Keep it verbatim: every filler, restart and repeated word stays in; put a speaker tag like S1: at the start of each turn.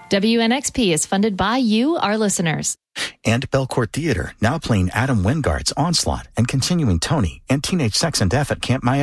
S1: W N X P is funded by you, our listeners.
S2: And Belcourt Theater, now playing Adam Wingard's Onslaught and continuing Tony and Teenage Sex and Death at Camp Maya.